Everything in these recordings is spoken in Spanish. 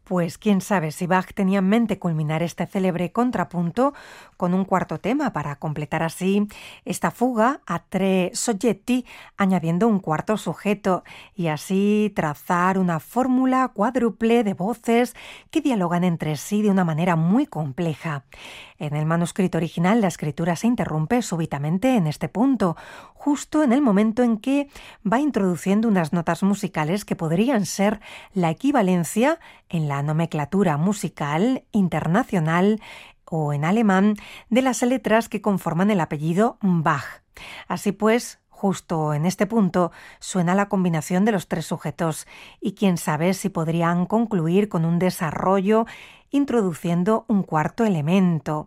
Pues quién sabe si Bach tenía en mente culminar este célebre contrapunto con un cuarto tema para completar así esta fuga a tre soggetti, añadiendo un cuarto sujeto y así trazar una fórmula cuádruple de voces que dialogan entre sí de una manera muy compleja. En el manuscrito original la escritura se interrumpe súbitamente en este punto, justo en el momento en que va introduciendo unas notas musicales que podrían ser la equivalencia en la nomenclatura musical internacional o en alemán de las letras que conforman el apellido Bach. Así pues, justo en este punto suena la combinación de los tres sujetos y quién sabe si podrían concluir con un desarrollo introduciendo un cuarto elemento.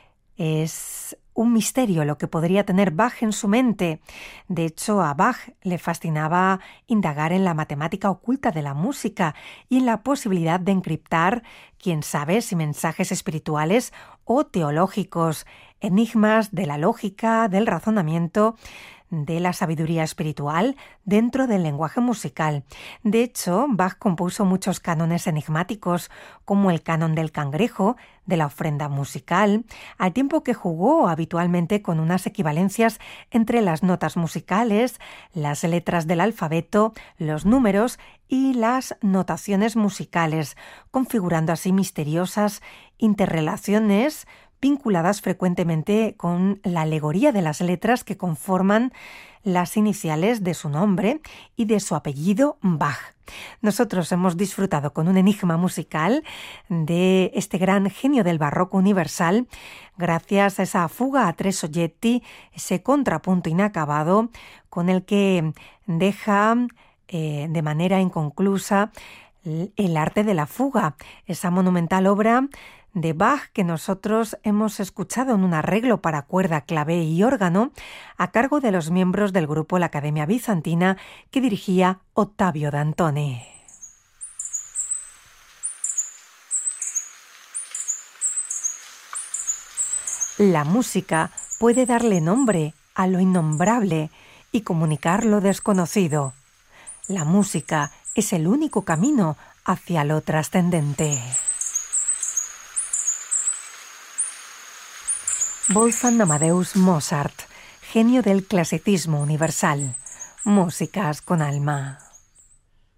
Es un misterio lo que podría tener Bach en su mente. De hecho, a Bach le fascinaba indagar en la matemática oculta de la música y en la posibilidad de encriptar, quién sabe si mensajes espirituales o teológicos, enigmas de la lógica, del razonamiento, de la sabiduría espiritual dentro del lenguaje musical. De hecho, Bach compuso muchos cánones enigmáticos, como el canon del cangrejo, de la ofrenda musical, al tiempo que jugó habitualmente con unas equivalencias entre las notas musicales, las letras del alfabeto, los números y las notaciones musicales, configurando así misteriosas interrelaciones vinculadas frecuentemente con la alegoría de las letras que conforman las iniciales de su nombre y de su apellido Bach. Nosotros hemos disfrutado con un enigma musical de este gran genio del barroco universal, gracias a esa fuga a tre soggetti, ese contrapunto inacabado con el que deja de manera inconclusa el arte de la fuga, esa monumental obra de Bach que nosotros hemos escuchado en un arreglo para cuerda, clave y órgano a cargo de los miembros del grupo La Academia Bizantina que dirigía Ottavio Dantone. La música puede darle nombre a lo innombrable y comunicar lo desconocido. La música es el único camino hacia lo trascendente. Wolfgang Amadeus Mozart, genio del clasicismo universal. Músicas con alma.